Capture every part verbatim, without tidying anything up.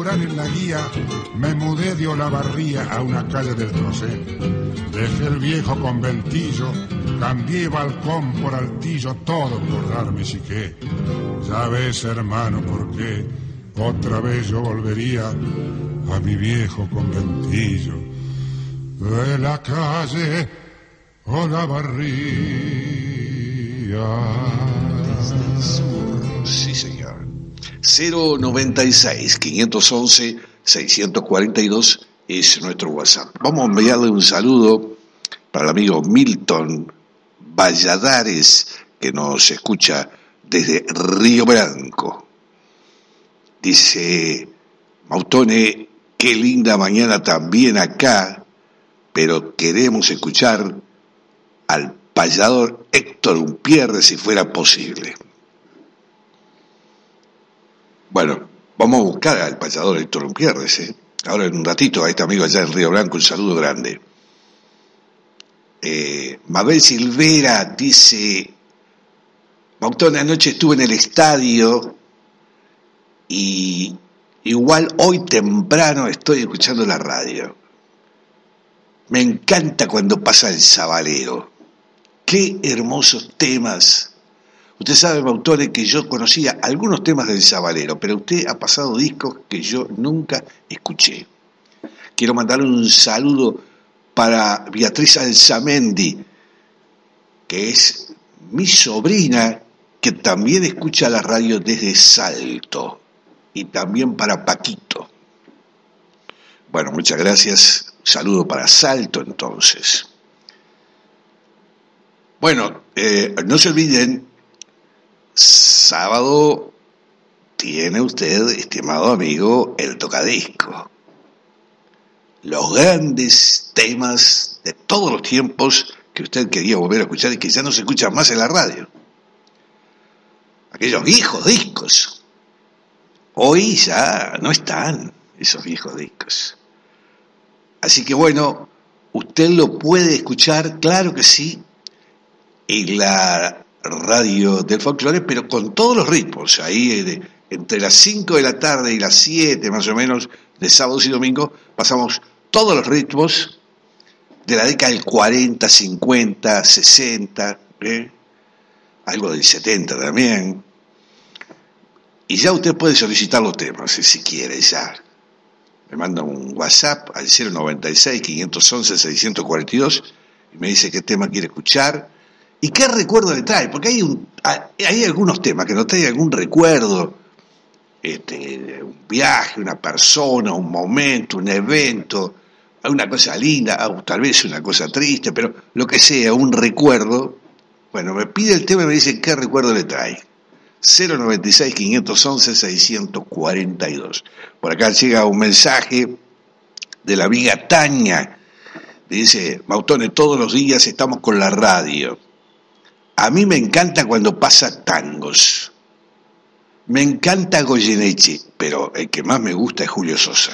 Durán en la guía, me mudé de Olavarría a una calle del Trocé. Dejé el viejo conventillo, cambié balcón por altillo, todo por darme chiqué. Ya ves, hermano, por qué otra vez yo volvería a mi viejo conventillo de la calle Olavarría. Sí, señor. cero noventa y seis, quinientos once, seiscientos cuarenta y dos es nuestro WhatsApp. Vamos a enviarle un saludo para el amigo Milton Valladares, que nos escucha desde Río Branco. Dice: Mautone, qué linda mañana también acá, pero queremos escuchar al payador Héctor Umpierre si fuera posible. Bueno, vamos a buscar al payador Héctor Umpierre, ¿eh? Ahora en un ratito a este amigo allá en Río Blanco, un saludo grande. Eh, Mabel Silvera dice: Mautón, anoche estuve en el estadio y igual hoy temprano estoy escuchando la radio. Me encanta cuando pasa el sabalero. Qué hermosos temas. Usted sabe, Mautone, que yo conocía algunos temas del sabalero, pero usted ha pasado discos que yo nunca escuché. Quiero mandarle un saludo para Beatriz Alzamendi, que es mi sobrina, que también escucha la radio desde Salto, y también para Paquito. Bueno, muchas gracias. Un saludo para Salto, entonces. Bueno, eh, no se olviden, sábado tiene usted, estimado amigo, el tocadisco. Los grandes temas de todos los tiempos que usted quería volver a escuchar y que ya no se escuchan más en la radio. Aquellos viejos discos. Hoy ya no están esos viejos discos. Así que bueno, usted lo puede escuchar, claro que sí, en la radio del folclore, pero con todos los ritmos. Ahí de, entre las cinco de la tarde y las siete más o menos de sábados y domingos pasamos todos los ritmos de la década del cuarenta, cincuenta, sesenta, ¿eh? Algo del setenta también. Y ya usted puede solicitar los temas, si quiere, ya. Me manda un WhatsApp al cero noventa y seis, quinientos once, seiscientos cuarenta y dos y me dice qué tema quiere escuchar y qué recuerdo le trae, porque hay un hay algunos temas que nos traen algún recuerdo, este, un viaje, una persona, un momento, un evento, una cosa linda, o tal vez una cosa triste, pero lo que sea, un recuerdo. Bueno, me pide el tema y me dice qué recuerdo le trae. cero noventa y seis, quinientos once, seiscientos cuarenta y dos. Por acá llega un mensaje de la amiga Tania. Dice: Mautone, todos los días estamos con la radio. A mí me encanta cuando pasa tangos. Me encanta Goyeneche, pero el que más me gusta es Julio Sosa.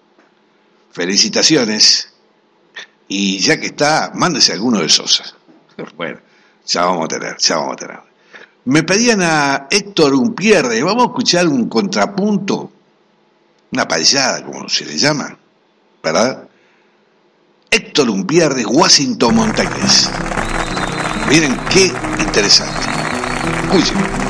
Felicitaciones. Y ya que está, mándese alguno de Sosa. Bueno, ya vamos a tener, ya vamos a tener. Me pedían a Héctor Umpierre, vamos a escuchar un contrapunto, una payada, como se le llama, ¿verdad? Héctor Umpierre, Washington Montañés. Miren qué interesante. Escuchen.